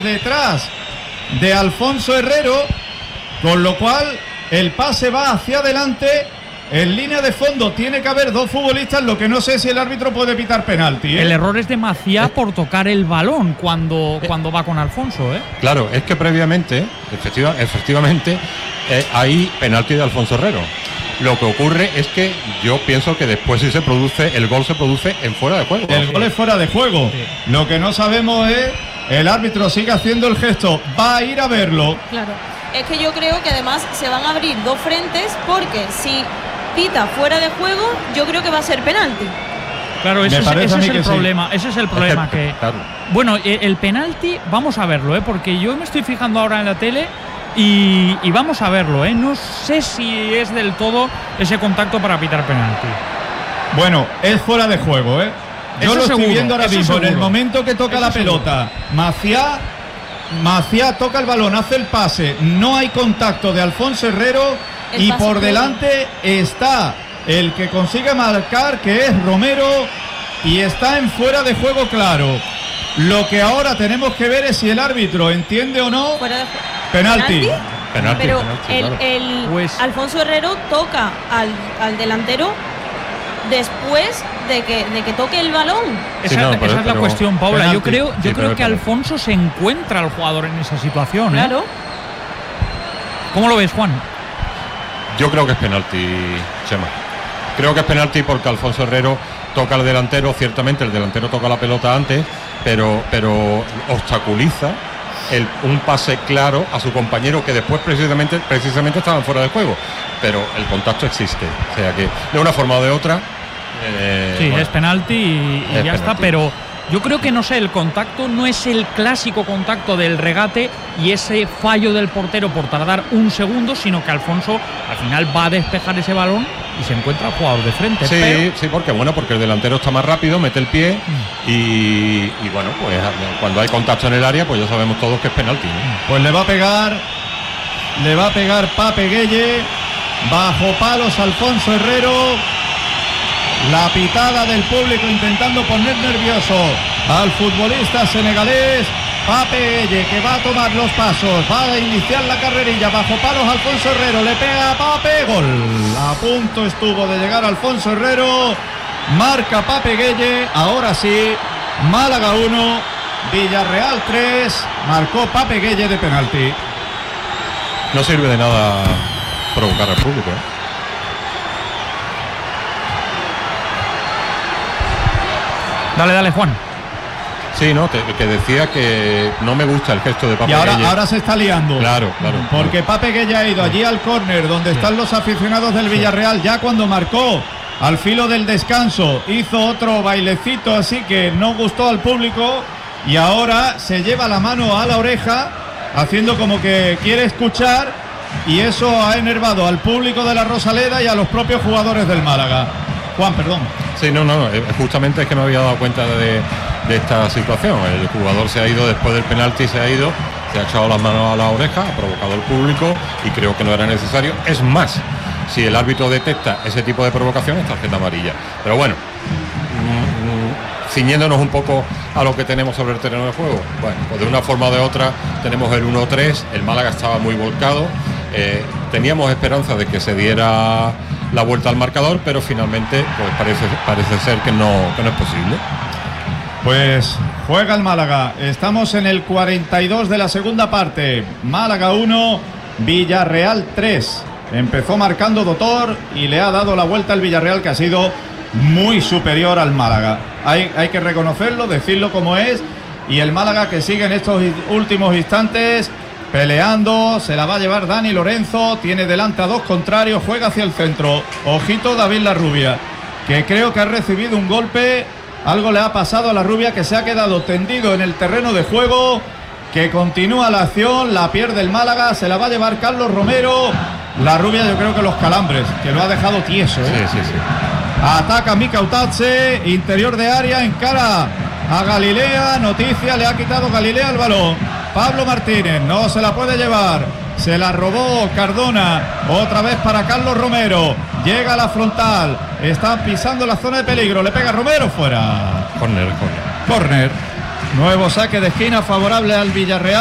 detrás de Alfonso Herrero, con lo cual el pase va hacia adelante. En línea de fondo tiene que haber dos futbolistas, lo que no sé si el árbitro puede pitar penalti, ¿eh? El error es de Maciá por tocar el balón cuando va con Alfonso, ¿eh? Claro, es que previamente, efectivamente, hay penalti de Alfonso Herrero. Lo que ocurre es que yo pienso que después si se produce, el gol se produce en fuera de juego. El gol es fuera de juego. Sí. Lo que no sabemos es, el árbitro sigue haciendo el gesto, va a ir a verlo. Claro, es que yo creo que además se van a abrir dos frentes, porque si pita fuera de juego, yo creo que va a ser penalti. Claro, ese es el problema. Sí. Ese es el problema que. Claro. Bueno, el penalti, vamos a verlo, porque yo me estoy fijando ahora en la tele y vamos a verlo, No sé si es del todo ese contacto para pitar penalti. Bueno, es fuera de juego, Yo lo estoy viendo ahora mismo. En el momento que toca la pelota, Maciá toca el balón, hace el pase, no hay contacto de Alfonso Herrero. Y por delante está el que consigue marcar, que es Romero, y está en fuera de juego claro. Lo que ahora tenemos que ver es si el árbitro entiende o no. Penalti. Pero pues Alfonso Herrero toca al delantero después de que toque el balón. Esa es la cuestión, Paula. Penalti. Yo creo que Alfonso se encuentra al jugador en esa situación. Claro. ¿Cómo lo ves, Juan? Yo creo que es penalti, Chema. Creo que es penalti porque Alfonso Herrero toca al delantero, ciertamente el delantero toca la pelota antes, pero obstaculiza un pase claro a su compañero, que después precisamente estaban fuera de juego, pero el contacto existe, o sea que de una forma o de otra es penalti y ya penalti. Está, pero yo creo que, no sé, el contacto no es el clásico contacto del regate y ese fallo del portero por tardar un segundo, sino que Alfonso al final va a despejar ese balón y se encuentra al jugador de frente. Sí, porque el delantero está más rápido, mete el pie y bueno, pues cuando hay contacto en el área, pues ya sabemos todos que es penalti, ¿no? Pues le va a pegar Pape Gueye, bajo palos Alfonso Herrero. La pitada del público intentando poner nervioso al futbolista senegalés. Pape Gueye, que va a tomar los pasos, va a iniciar la carrerilla, bajo palos Alfonso Herrero, le pega a Pape, gol. A punto estuvo de llegar Alfonso Herrero, marca Pape Gueye. Ahora sí, Málaga 1, Villarreal 3, marcó Pape Gueye de penalti. No sirve de nada provocar al público, Dale, Juan. Sí, que decía que no me gusta el gesto de Pape Gueye. Y ahora se está liando. Claro. Porque Pape Gueye ha ido allí al córner donde están los aficionados del Villarreal, ya cuando marcó al filo del descanso, hizo otro bailecito así que no gustó al público, y ahora se lleva la mano a la oreja haciendo como que quiere escuchar, y eso ha enervado al público de la Rosaleda y a los propios jugadores del Málaga. Juan, perdón. Sí, no, justamente es que me había dado cuenta de esta situación. El jugador se ha ido después del penalti, se ha echado las manos a la oreja, ha provocado al público y creo que no era necesario. Es más, si el árbitro detecta ese tipo de provocaciones, tarjeta amarilla. Pero bueno, ciñéndonos un poco a lo que tenemos sobre el terreno de juego, bueno, pues de una forma o de otra tenemos el 1-3, el Málaga estaba muy volcado, teníamos esperanza de que se diera la vuelta al marcador, pero finalmente pues parece ser que no es posible. Pues juega el Málaga, estamos en el 42 de la segunda parte, Málaga 1, Villarreal 3, empezó marcando Dotor y le ha dado la vuelta al Villarreal, que ha sido muy superior al Málaga, hay que reconocerlo, decirlo como es, y el Málaga que sigue en estos últimos instantes peleando, se la va a llevar Dani Lorenzo, tiene delante a dos contrarios, juega hacia el centro, ojito David Larrubia, que creo que ha recibido un golpe, algo le ha pasado a Larrubia, que se ha quedado tendido en el terreno de juego, que continúa la acción, la pierde el Málaga, se la va a llevar Carlos Romero, Larrubia yo creo que los calambres, que lo ha dejado tieso, Sí. Ataca Mika Utatze, interior de área, encara a Galilea, noticia, le ha quitado Galilea el balón, Pablo Martínez, no se la puede llevar, se la robó Cardona, otra vez para Carlos Romero, llega a la frontal, está pisando la zona de peligro, le pega Romero, fuera. Córner. Nuevo saque de esquina favorable al Villarreal.